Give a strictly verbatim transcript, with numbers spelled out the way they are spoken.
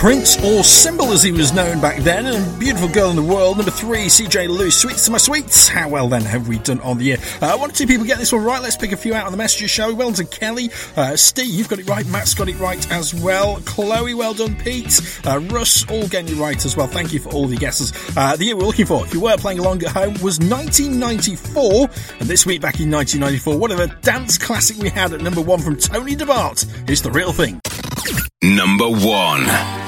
Prince, or Symbol as he was known back then, and Beautiful Girl in the World. Number three, C J Lewis, Sweets to My Sweets. How well then have we done on the year? Uh, one or two people get this one right. Let's pick a few out on the messages, shall we? Well done, Kelly. Uh, Steve, you've got it right. Matt's got it right as well. Chloe, well done. Pete, uh, Russ, all getting it right as well. Thank you for all the guesses. Uh, the year we're looking for, if you were playing along at home, was nineteen ninety-four. And this week back in nineteen ninety-four, what a dance classic we had at number one from Tony DeBart. It's The Real Thing. Number one.